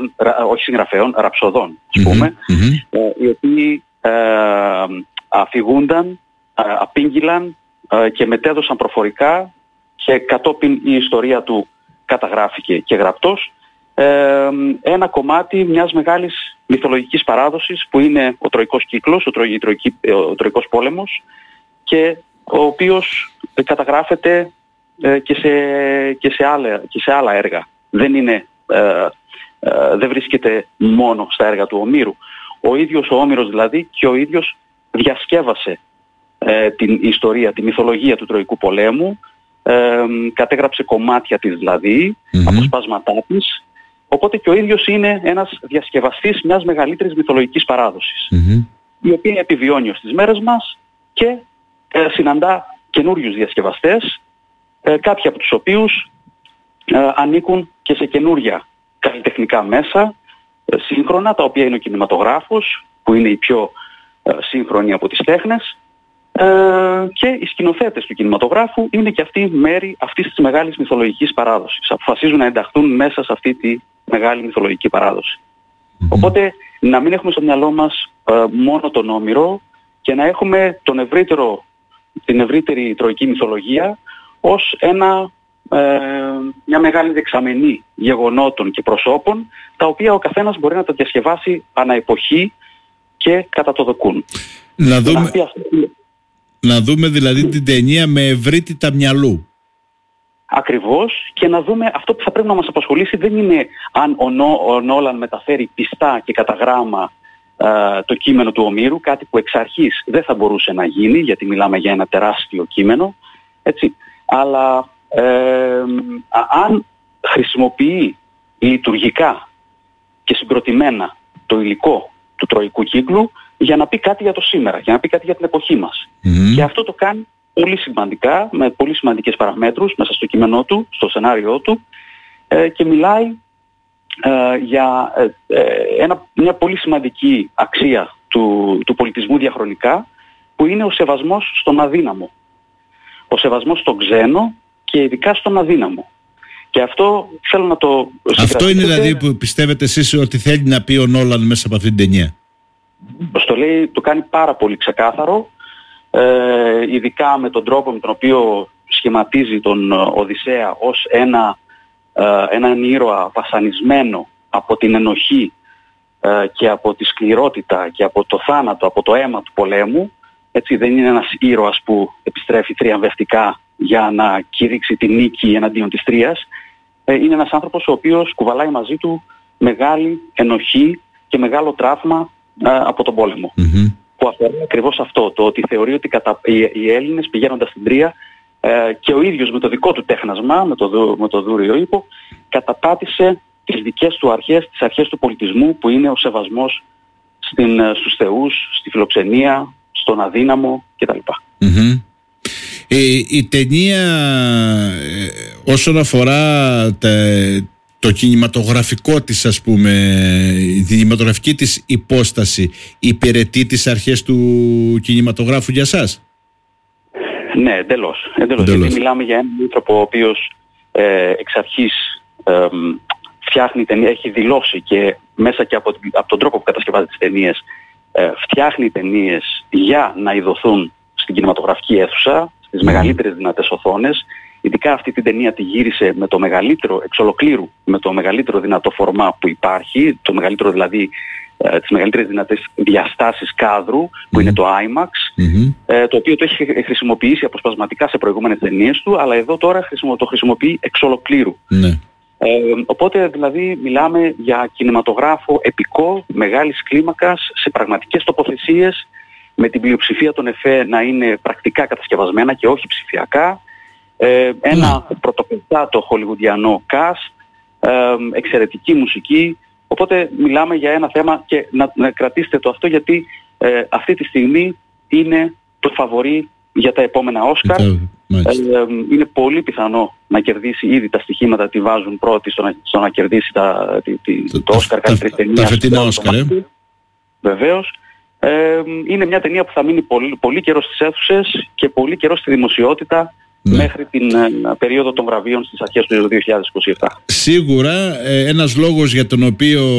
ραψοδών, ας πούμε, οι οποίοι αφηγούνταν, απήγγειλαν και μετέδωσαν προφορικά, και κατόπιν η ιστορία του καταγράφηκε και γραπτός, ένα κομμάτι μιας μεγάλης μυθολογικής παράδοσης που είναι ο Τροικός κύκλος, ο Τροικός πόλεμος, και ο οποίος καταγράφεται και σε άλλα έργα. Δεν βρίσκεται μόνο στα έργα του Ομήρου. Ο ίδιος ο Όμηρος δηλαδή και ο ίδιος διασκεύασε την ιστορία, τη μυθολογία του Τροικού πολέμου, κατέγραψε κομμάτια της δηλαδή, αποσπάσματά της, οπότε και ο ίδιος είναι ένας διασκευαστής μιας μεγαλύτερης μυθολογικής παράδοσης, η οποία επιβιώνει ως τις μέρες μας και συναντά καινούριους διασκευαστές, κάποιοι από τους οποίους ανήκουν και σε καινούρια καλλιτεχνικά μέσα, σύγχρονα, τα οποία είναι ο κινηματογράφος, που είναι η πιο σύγχρονη από τις τέχνες, και οι σκηνοθέτες του κινηματογράφου είναι και αυτοί μέρη αυτής της μεγάλης μυθολογικής παράδοσης. Αποφασίζουν να ενταχθούν μέσα σε αυτή τη μεγάλη μυθολογική παράδοση. Οπότε να μην έχουμε στο μυαλό μας μόνο τον Όμηρο και να έχουμε την ευρύτερη τροική μυθολογία ως μια μεγάλη δεξαμενή γεγονότων και προσώπων, τα οποία ο καθένας μπορεί να τα διασκευάσει ανά εποχή και κατά το δοκούν. Να δούμε δηλαδή την ταινία με ευρύτητα μυαλού. Ακριβώς, και να δούμε αυτό που θα πρέπει να μας απασχολήσει δεν είναι αν ο Νόλαν μεταφέρει πιστά και κατά γράμμα το κείμενο του Ομήρου, κάτι που εξ αρχής δεν θα μπορούσε να γίνει, γιατί μιλάμε για ένα τεράστιο κείμενο, έτσι. Αλλά αν χρησιμοποιεί λειτουργικά και συγκροτημένα το υλικό του Τροικού κύκλου για να πει κάτι για το σήμερα, για να πει κάτι για την εποχή μας. Και αυτό το κάνει πολύ σημαντικά, με πολύ σημαντικές παραμέτρους μέσα στο κείμενό του, στο σενάριό του, και μιλάει για μια πολύ σημαντική αξία του πολιτισμού διαχρονικά, που είναι ο σεβασμός στον αδύναμο. Ο σεβασμός στον ξένο και ειδικά στον αδύναμο. Και αυτό θέλω να το συγκρατήσετε. Αυτό είναι δηλαδή που πιστεύετε εσείς ότι θέλει να πει ο Νόλαν μέσα από αυτή την ταινία? Το κάνει πάρα πολύ ξεκάθαρο, ειδικά με τον τρόπο με τον οποίο σχηματίζει τον Οδυσσέα ως έναν ήρωα βασανισμένο από την ενοχή και από τη σκληρότητα και από το θάνατο, από το αίμα του πολέμου. Έτσι, δεν είναι ένας ήρωας που επιστρέφει θριαμβευτικά για να κηρύξει τη νίκη εναντίον της Τρίας. Είναι ένας άνθρωπος ο οποίος κουβαλάει μαζί του μεγάλη ενοχή και μεγάλο τραύμα από τον πόλεμο. Που αφορά ακριβώς αυτό, το ότι θεωρεί ότι οι Έλληνες πηγαίνοντας στην Τρία, και ο ίδιος με το δικό του τέχνασμα, με το δούριο ύπο, καταπάτησε τις δικές του αρχές, τις αρχές του πολιτισμού, που είναι ο σεβασμός στους θεούς, στη φιλοξενία, στον αδύναμο κτλ. Η ταινία, όσον αφορά το κινηματογραφικό της, ας πούμε, η κινηματογραφική της υπόσταση, υπηρετεί τις αρχές του κινηματογράφου για σας? Ναι, εντελώς. Γιατί μιλάμε για έναν άνθρωπο ο οποίος εξ αρχής φτιάχνει ταινία, έχει δηλώσει και μέσα και από τον τρόπο που κατασκευάζει τις ταινίες, φτιάχνει ταινίες για να ειδωθούν στην κινηματογραφική αίθουσα, στις μεγαλύτερες δυνατές οθόνες. Ειδικά αυτή την ταινία τη γύρισε με το μεγαλύτερο, εξ ολοκλήρου, με το μεγαλύτερο δυνατό φορμά που υπάρχει, το μεγαλύτερο δηλαδή, τις μεγαλύτερες δυνατές διαστάσεις κάδρου, που είναι το IMAX, το οποίο το έχει χρησιμοποιήσει αποσπασματικά σε προηγούμενες ταινίες του, αλλά εδώ τώρα το χρησιμοποιεί εξ ολοκλήρου. Οπότε δηλαδή μιλάμε για κινηματογράφο επικό, μεγάλης κλίμακας, σε πραγματικές τοποθεσίες, με την πλειοψηφία των εφέ να είναι πρακτικά κατασκευασμένα και όχι ψηφιακά, ένα πρωτοπεδάτο χολιγουντιανό cast, εξαιρετική μουσική. Οπότε μιλάμε για ένα θέμα, και να κρατήσετε το αυτό, γιατί αυτή τη στιγμή είναι το φαβορί για τα επόμενα Όσκαρ. Είναι πολύ πιθανό να κερδίσει, ήδη τα στοιχήματα τη βάζουν πρώτη στο να κερδίσει το Όσκαρ καλύτερης ταινίας. Τα φετινά Όσκαρ, Βεβαίως. Είναι μια ταινία που θα μείνει πολύ καιρό στις αίθουσες και πολύ καιρό στη δημοσιότητα, μέχρι την περίοδο των βραβείων στις αρχές του 2027. Σίγουρα ένας λόγος για τον οποίο